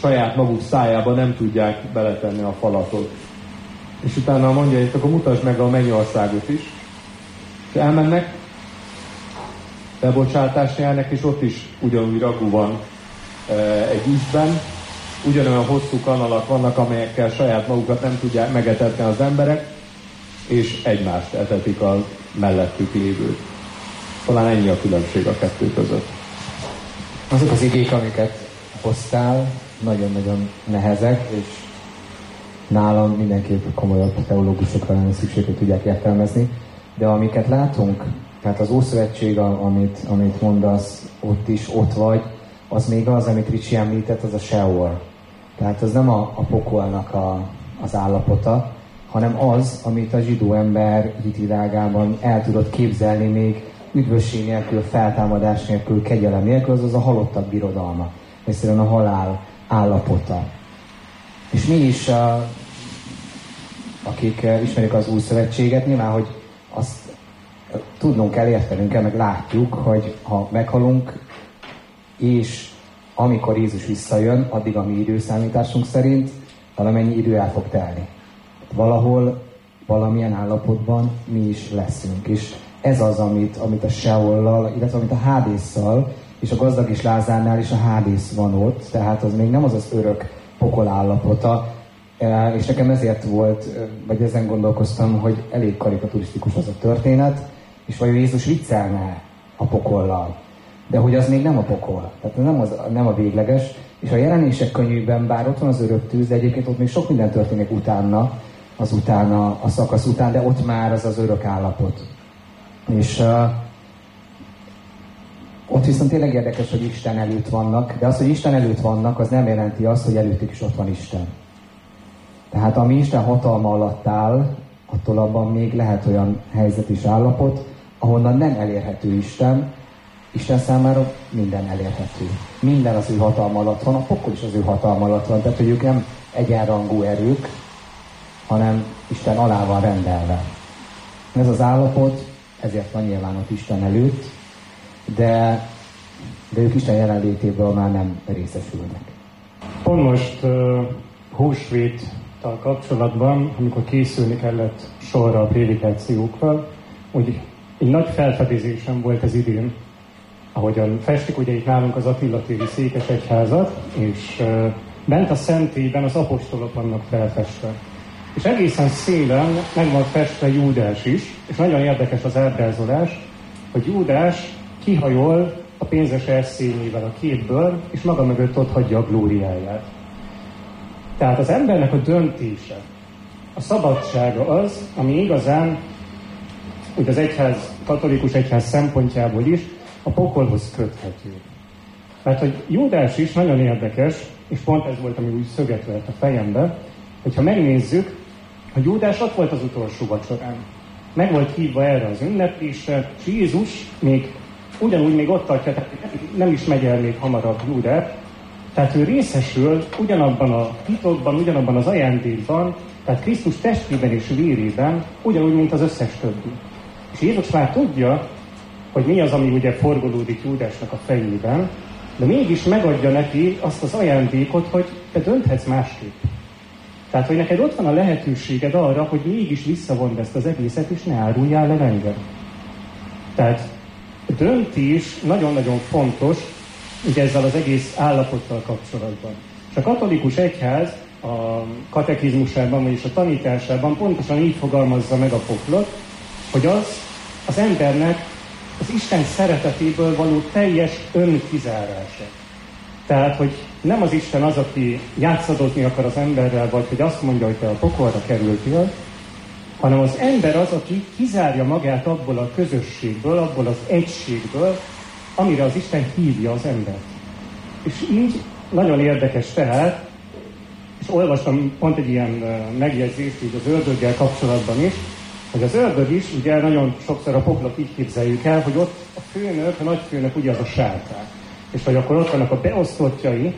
saját maguk szájába nem tudják beletenni a falatot. És utána mondja, hogy akkor mutasd meg a mennyországot is. És elmennek, bebocsátást nyernek, és ott is ugyanúgy ragú van egy ízben. Ugyanolyan hosszú kanalak vannak, amelyekkel saját magukat nem tudják megetetni az emberek, és egymást etetik a mellettük lévőt. Talán ennyi a különbség a kettő között. Azok az igék, amiket hoztál, nagyon-nagyon nehezek, és nálam mindenképp komolyabb teológusokra lenne szükség, hogy tudják értelmezni, de amiket látunk, tehát az Ószövetség, amit mondasz, ott is, ott vagy, az még az, amit Ricsi említett, az a Seol. Tehát az nem a pokolnak az állapota, hanem az, amit a zsidó ember hitvilágában el tudott képzelni még üdvösség nélkül, feltámadás nélkül, kegyelem nélkül, az a halottak birodalma. Egyszerűen a halál állapota. És mi is, akik ismerik az Új Szövetséget, nyilván, hogy azt tudnunk kell, értenünk kell, meg látjuk, hogy ha meghalunk, és amikor Jézus visszajön, addig a mi időszámításunk szerint valamennyi idő el fog telni. Valahol, valamilyen állapotban mi is leszünk. És ez az, amit a Seollal, illetve amit a Hádésszal, és a gazdag és Lázárnál is a Hádész van ott, tehát az még nem az örök pokol állapota, és nekem ezért volt, vagy ezen gondolkoztam, hogy elég karikaturisztikus az a történet, és vajon Jézus viccelne a pokollal. De hogy az még nem a pokol, tehát nem a végleges, és a Jelenések könyvében, bár ott van az örök tűz, de egyébként ott még sok minden történik utána, a szakasz után, de ott már az örök állapot. És ott viszont tényleg érdekes, hogy Isten előtt vannak, de az, hogy Isten előtt vannak, az nem jelenti azt, hogy előttük is ott van Isten. Tehát ami Isten hatalma alatt áll, attól abban még lehet olyan helyzet és állapot, ahonnan nem elérhető Isten, Isten számára minden elérhető. Minden az ő hatalma alatt van, a pokol is az ő hatalma alatt van, tehát hogy ők nem egyenrangú erők, hanem Isten alá van rendelve. Ez az állapot, ezért van nyilván ott Isten előtt, de ők Isten jelenlétéből már nem részesülnek. Pont most húsvéttal kapcsolatban, amikor készülni kellett sorra a prédikációkkal, úgy egy nagy felfedezésem volt az idén, ahogyan festik ugye itt nálunk az Attila téri székesegyházat, és bent a szentélyben az apostolok vannak felfestve. És egészen szélen meg van festve Júdás is, és nagyon érdekes az ábrázolás, hogy Júdás kihajol a pénzes erszényével a képből, és maga mögött ott hagyja a glóriáját. Tehát az embernek a döntése, a szabadsága az, ami igazán, úgy az katolikus egyház szempontjából is, a pokolhoz köthető. Mert hogy Júdás is nagyon érdekes, és pont ez volt, ami úgy szöget vert a fejembe, hogyha megnézzük, hogy Júdás ott volt az utolsó vacsorán. Meg volt hívva erre az ünneplésre, és Jézus ugyanúgy még ott tartja, tehát nem is megy el még hamarabb Júdás, tehát ő részesül ugyanabban a titokban, ugyanabban az ajándékban, tehát Krisztus testében és vérében, ugyanúgy, mint az összes többi. És Jézus már tudja, hogy mi az, ami ugye forgolódik Júdásnak a fejében, de mégis megadja neki azt az ajándékot, hogy te dönthetsz másképp. Tehát, hogy neked ott van a lehetőséged arra, hogy mégis visszavond ezt az egészet, és ne áruljál el engem. Tehát a döntés nagyon-nagyon fontos, ugye ezzel az egész állapottal kapcsolatban. És a katolikus egyház a katekizmusában, vagyis a tanításában pontosan így fogalmazza meg a poklot, hogy az embernek az Isten szeretetéből való teljes önkizárása. Tehát, hogy nem az Isten az, aki játszadozni akar az emberrel, vagy hogy azt mondja, hogy te a pokolra kerültél, hanem az ember az, aki kizárja magát abból a közösségből, abból az egységből, amire az Isten hívja az embert. És így nagyon érdekes tehát, és olvastam pont egy ilyen megjegyzést így az ördöggel kapcsolatban is, hogy az ördög is, ugye nagyon sokszor a poklot így képzeljük el, hogy ott a főnök, a nagyfőnök ugye az a sátán. És hogy akkor ott vannak a beosztottjai,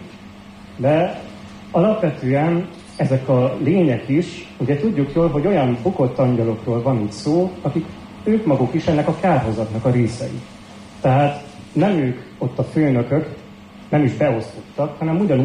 de alapvetően ezek a lények is, ugye tudjuk jól, hogy olyan bukott angyalokról van itt szó, akik ők maguk is ennek a kárhozatnak a részei. Tehát nem ők ott a főnökök, nem is beosztottak, hanem ugyanúgy